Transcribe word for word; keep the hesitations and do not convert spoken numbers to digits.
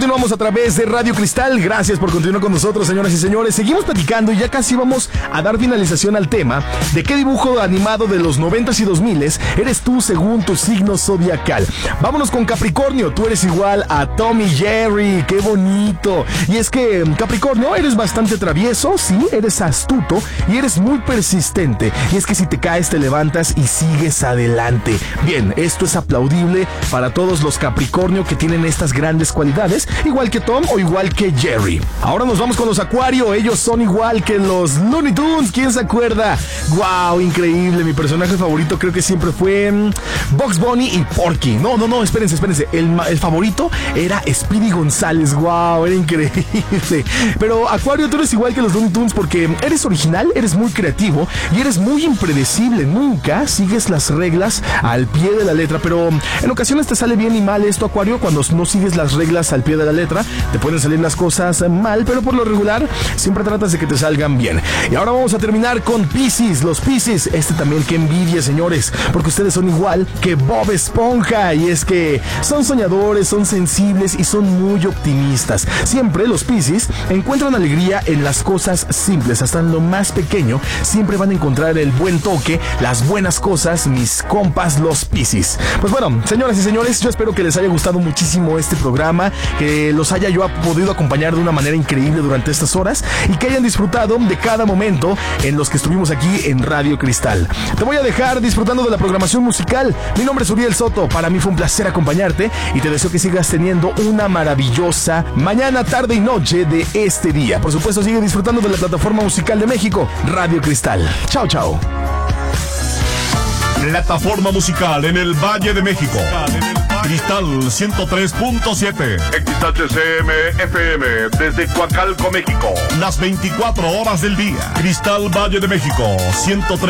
continuamos a través de Radio Cristal. Gracias por continuar con nosotros, señoras y señores. Seguimos platicando y ya casi vamos a dar finalización al tema de qué dibujo animado de los noventas y dos miles eres tú según tu signo zodiacal. Vámonos con Capricornio. Tú eres igual a Tom y Jerry. ¡Qué bonito! Y es que, Capricornio, eres bastante travieso, sí, eres astuto y eres muy persistente. Y es que si te caes, te levantas y sigues adelante. Bien, esto es aplaudible para todos los Capricornio que tienen estas grandes cualidades, igual que Tom o igual que Jerry. Ahora nos vamos con los Acuario. Ellos son igual que los Looney Tunes. ¿Quién se acuerda? ¡Wow! Increíble. Mi personaje favorito creo que siempre fue um, Bugs Bunny y Porky. No, no, no, espérense, espérense. El, el favorito era Speedy González. ¡Wow! Era increíble. Pero Acuario, tú eres igual que los Looney Tunes porque eres original, eres muy creativo y eres muy impredecible. Nunca sigues las reglas al pie de la letra, pero en ocasiones te sale bien y mal esto, Acuario. Cuando no sigues las reglas al pie de la letra, te pueden salir las cosas mal, pero por lo regular siempre tratas de que te salgan bien. Y ahora vamos a terminar con Piscis. Los Piscis, este también, qué envidia, señores, porque ustedes son igual que Bob Esponja. Y es que son soñadores, son sensibles y son muy optimistas. Siempre los Piscis encuentran alegría en las cosas simples, hasta en lo más pequeño. Siempre van a encontrar el buen toque, las buenas cosas, mis compas los Piscis. Pues bueno, señoras y señores, yo espero que les haya gustado muchísimo este programa, que los haya yo podido acompañar de una manera increíble durante estas horas y que hayan disfrutado de cada momento en los que estuvimos aquí en Radio Cristal. Te voy a dejar disfrutando de la programación musical. Mi nombre es Uriel Soto. Para mí fue un placer acompañarte y te deseo que sigas teniendo una maravillosa mañana, tarde y noche de este día. Por supuesto, sigue disfrutando de la plataforma musical de México, Radio Cristal. Chao, chao. Plataforma musical en el Valle de México. Cristal ciento tres punto siete. X H C M F M desde Coacalco, México. Las veinticuatro horas del día. Cristal Valle de México ciento tres.